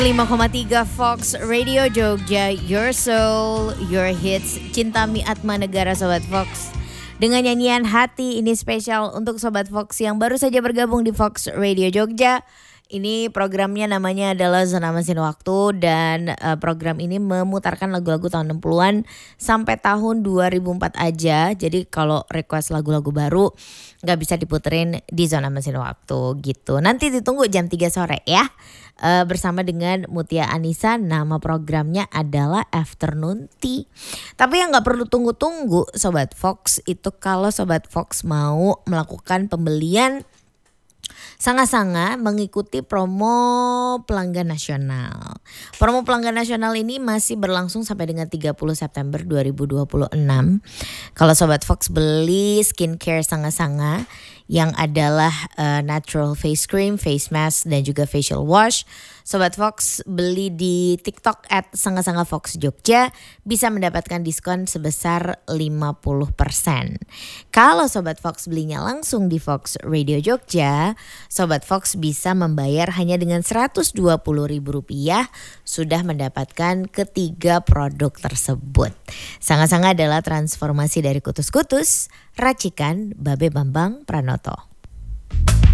5,3 Fox Radio Jogja, Your Soul, Your Hits, Cinta Mi Atma Negara Sobat Fox. Dengan nyanyian Hati ini spesial untuk Sobat Fox yang baru saja bergabung di Fox Radio Jogja. Ini programnya namanya adalah Zona Mesin Waktu dan program ini memutarkan lagu-lagu tahun 60-an sampai tahun 2004 aja. Jadi kalau request lagu-lagu baru gak bisa diputerin di Zona Mesin Waktu gitu. Nanti ditunggu jam 3 sore ya. Bersama dengan Mutia Anissa, nama programnya adalah Afternoon Tea. Tapi yang gak perlu tunggu-tunggu Sobat Fox itu kalau Sobat Fox mau melakukan pembelian Sanga-Sanga mengikuti promo pelanggan nasional. Promo pelanggan nasional ini masih berlangsung sampai dengan 30 September 2026. Kalau Sobat Fox beli skincare Sanga-Sanga yang adalah natural face cream, face mask dan juga facial wash, Sobat Fox beli di TikTok @sangasanga_fox_jogja bisa mendapatkan diskon sebesar 50%. Kalau Sobat Fox belinya langsung di Fox Radio Jogja, Sobat Fox bisa membayar hanya dengan Rp120.000 sudah mendapatkan ketiga produk tersebut. Sanga-Sanga adalah transformasi dari kutus-kutus, racikan Babe Bambang Pranoto.